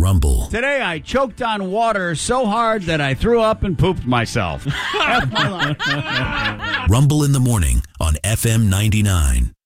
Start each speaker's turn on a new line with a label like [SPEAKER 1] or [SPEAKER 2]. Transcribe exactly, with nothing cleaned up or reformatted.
[SPEAKER 1] Rumble.
[SPEAKER 2] Today I choked on water so hard that I threw up and pooped myself.
[SPEAKER 1] Rumble in the morning on F M ninety-nine.